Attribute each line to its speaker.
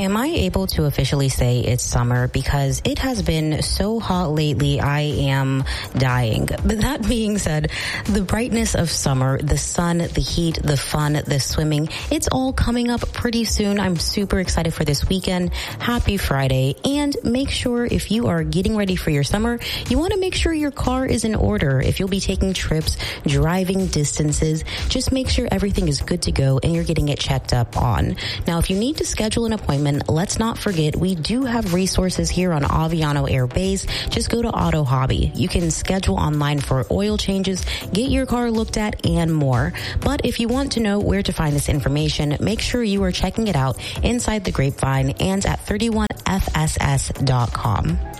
Speaker 1: am I able to officially say it's summer? Because it has been so hot lately, I am dying. But that being said, the brightness of summer, the sun, the heat, the fun, the swimming, it's all coming up pretty soon. I'm super excited for this weekend. Happy Friday. And make sure if you are getting ready for your summer, you want to make sure your car is in order. If you'll be taking trips, driving distances, just make sure everything is good to go and you're getting it checked up on. Now, if you need to schedule an appointment, let's not forget we do have resources here on Aviano Air Base. Just go to Auto Hobby. You can schedule online for oil changes, get your car looked at, and more. But if you want to know where to find this information, make sure you are checking it out inside the Grapevine and at 31fss.com.